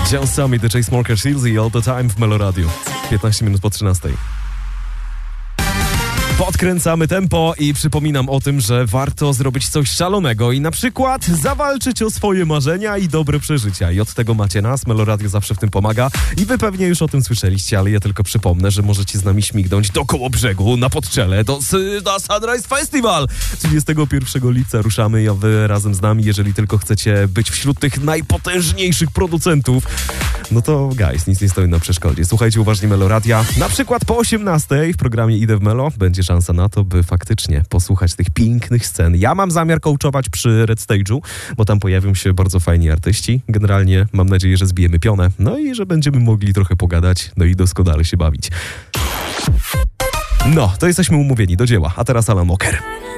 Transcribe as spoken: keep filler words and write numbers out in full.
John Summit, The Chainsmokers, Seals i All The Time w Meloradiu. piętnaście minut po trzynastej. Podkręcamy tempo i przypominam o tym, że warto zrobić coś szalonego i na przykład zawalczyć o swoje marzenia i dobre przeżycia. I od tego macie nas, Meloradio zawsze w tym pomaga i wy pewnie już o tym słyszeliście, ale ja tylko przypomnę, że możecie z nami śmignąć do Kołobrzegu, na Podczele, do, do Sunrise Festival. trzydziestego pierwszego lipca ruszamy, a wy razem z nami, jeżeli tylko chcecie być wśród tych najpotężniejszych producentów, no to guys, nic nie stoi na przeszkodzie. Słuchajcie uważnie Meloradia. Na przykład po osiemnastej w programie Idę w Melo będzie szansa na to, by faktycznie posłuchać tych pięknych scen. Ja mam zamiar coachować przy Red Stage'u, bo tam pojawią się bardzo fajni artyści. Generalnie mam nadzieję, że zbijemy pionę, no i że będziemy mogli trochę pogadać, no i doskonale się bawić. No, to jesteśmy umówieni do dzieła, a teraz Alan Walker.